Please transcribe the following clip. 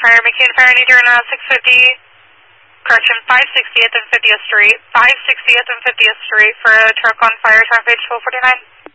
Fire, McCune Fire, need to run 650, correction, 560th and 50th Street, 560th and 50th Street for a truck on fire, time page 1249.